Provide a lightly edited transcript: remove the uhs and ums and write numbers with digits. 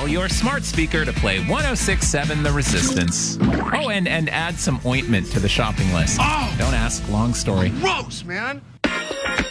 tell your smart speaker to play 106.7 The Resistance. Oh, and add some ointment to the shopping list. Oh! Don't ask, long story. Gross, man.